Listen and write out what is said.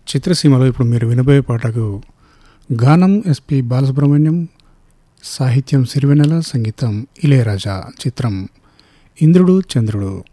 చిత్రసీమలో ఇప్పుడు మీరు వినబోయే పాటకు గానం ఎస్పి బాలసుబ్రహ్మణ్యం, సాహిత్యం సిరివెన్నెల, సంగీతం ఇళయరాజా. చిత్రం ఇంద్రుడు చంద్రుడు.